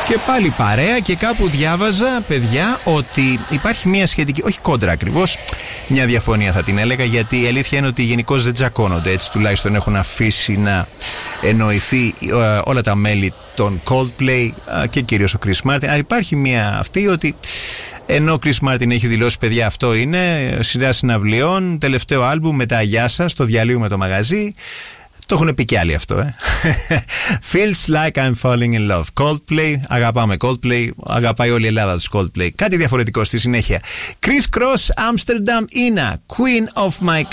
Και πάλι παρέα, και κάπου διάβαζα, παιδιά, ότι υπάρχει μια σχετική, όχι κόντρα ακριβώς, μια διαφωνία θα την έλεγα, γιατί η αλήθεια είναι ότι γενικώς δεν τσακώνονται, έτσι τουλάχιστον έχουν αφήσει να εννοηθεί όλα τα μέλη των Coldplay και κυρίως ο Chris Martin. Αλλά υπάρχει μια αυτή ότι ενώ ο Chris Martin έχει δηλώσει, παιδιά, αυτό είναι σειρά συναυλιών, τελευταίο άλμπουμ, μετά γεια σας, το διαλύουμε το μαγαζί. Το έχουν πει κι άλλοι αυτό, Feels like I'm falling in love. Coldplay, αγαπάμε Coldplay, αγαπάει όλη η Ελλάδα τους Coldplay. Κάτι διαφορετικό στη συνέχεια. Chris Cross, Amsterdam, Ina, Queen of my